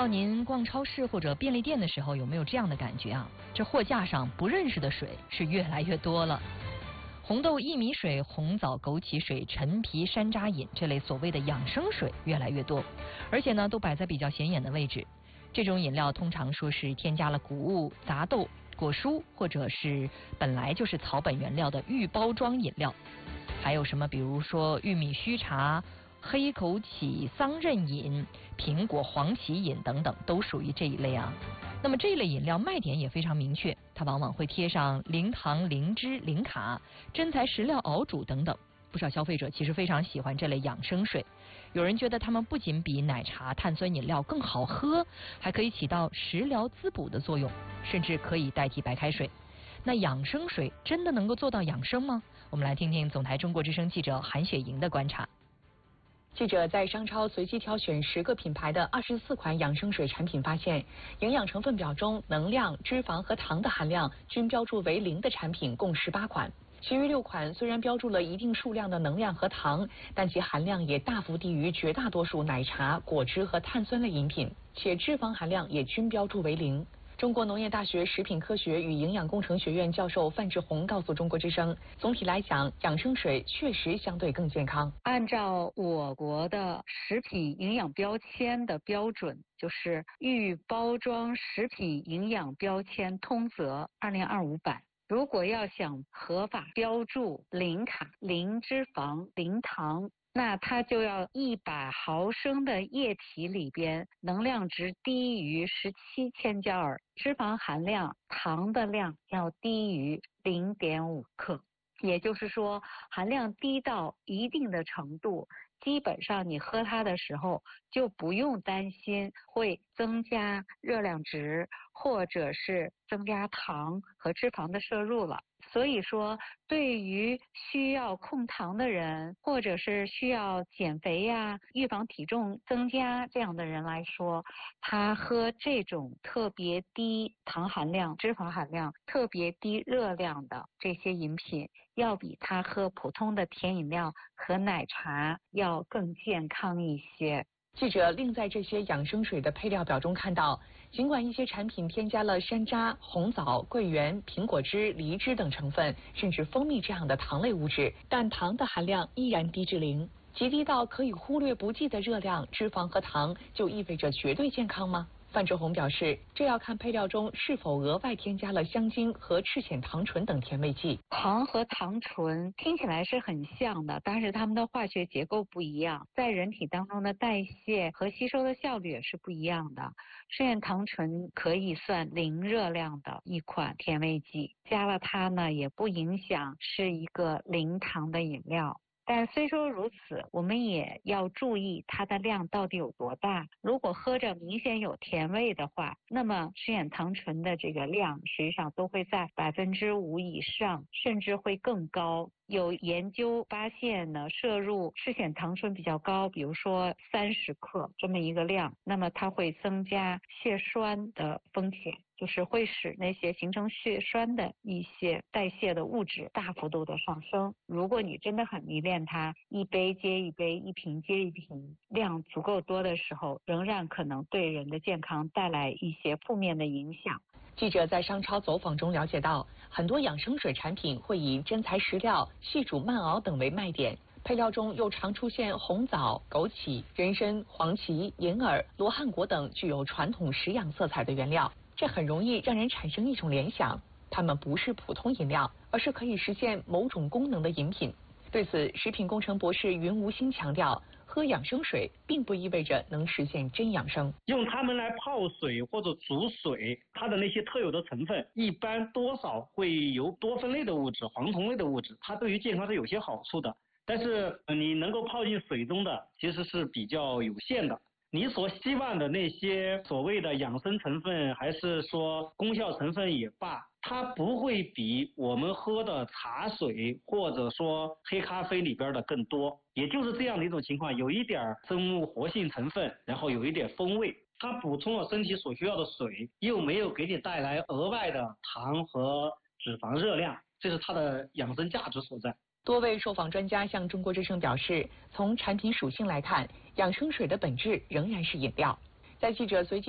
不知道您逛超市或者便利店的时候有没有这样的感觉啊？这货架上不认识的水是越来越多了。红豆薏米水、红枣枸杞水、陈皮山楂饮这类所谓的养生水越来越多，而且呢都摆在比较显眼的位置。这种饮料通常说是添加了谷物、杂豆、果蔬，或者是本来就是草本原料的预包装饮料。还有什么比如说玉米须茶、黑枸杞桑葚饮、苹果黄芪饮等等，都属于这一类啊。那么这一类饮料卖点也非常明确，它往往会贴上零糖、零脂、零卡、真材实料熬煮等等。不少消费者其实非常喜欢这类养生水，有人觉得它们不仅比奶茶、碳酸饮料更好喝，还可以起到食疗滋补的作用，甚至可以代替白开水。那养生水真的能够做到养生吗？我们来听听总台中国之声记者韩雪莹的观察。 记者在商超随机挑选10个品牌的24款养生水产品，发现营养成分表中能量、脂肪和糖的含量均标注为0的产品共18款，其余6款虽然标注了一定数量的能量和糖，但其含量也大幅低于绝大多数奶茶、果汁和碳酸类饮品，且脂肪含量也均标注为0。中国农业大学食品科学与营养工程学院教授范志红告诉中国之声，总体来讲，养生水确实相对更健康。 按照我国的食品营养标签的标准，就是预包装食品营养标签通则2025版。如果要想合法标注0卡、0脂肪、0糖，那它就要100毫升的液体里边能量值低于17千焦耳，脂肪含量、糖的量要低于0.5克。也就是说，含量低到一定的程度，基本上你喝它的时候就不用担心会增加热量值，或者是增加糖和脂肪的摄入了。所以说，对于需要控糖的人，或者是需要减肥呀、预防体重增加这样的人来说，他喝这种特别低糖含量、脂肪含量、特别低热量的这些饮品，要比他喝普通的甜饮料和奶茶要更健康一些。 记者另在这些养生水的配料表中看到，尽管一些产品添加了山楂、红枣、桂圆、苹果汁、梨汁等成分，甚至蜂蜜这样的糖类物质，但糖的含量依然低至0，极低到可以忽略不计的热量、脂肪和糖，就意味着绝对健康吗？范志红表示，这要看配料中是否额外添加了香精和赤藓糖醇等甜味剂。 糖和糖醇听起来是很像的，但是它们的化学结构不一样，在人体当中的代谢和吸收的效率也是不一样的。赤藓糖醇可以算0热量的一款甜味剂，加了它呢也不影响是一个0糖的饮料。但虽说如此，我们也要注意它的量到底有多大。如果喝着明显有甜味的话，那么赤藓糖醇的这个量实际上都会在5%以上，甚至会更高。有研究发现呢，摄入赤藓糖醇比较高，比如说30克这么一个量，那么它会增加血栓的风险，就是会使那些形成血栓的一些代谢的物质大幅度的上升。如果你真的很迷恋它，一杯接一杯，一瓶接一瓶，量足够多的时候，仍然可能对人的健康带来一些负面的影响。 记者在商超走访中了解到，很多养生水产品会以真材实料、细煮慢熬等为卖点，配料中又常出现红枣、枸杞、人参、黄芪、银耳、罗汉果等具有传统食养色彩的原料，这很容易让人产生一种联想，它们不是普通饮料，而是可以实现某种功能的饮品。对此，食品工程博士云无心强调，喝养生水并不意味着能实现真养生。 用它们来泡水或者煮水，它的那些特有的成分一般多少会有多酚类的物质、黄酮类的物质，它对于健康是有些好处的。但是你能够泡进水中的其实是比较有限的。你所希望的那些所谓的养生成分，还是说功效成分也罢，它不会比我们喝的茶水或者说黑咖啡里边的更多。也就是这样的一种情况，有一点生物活性成分，然后有一点风味，它补充了身体所需要的水，又没有给你带来额外的糖和脂肪热量，这是它的养生价值所在。 多位受访专家向中国之声表示，从产品属性来看，养生水的本质仍然是饮料。在记者随机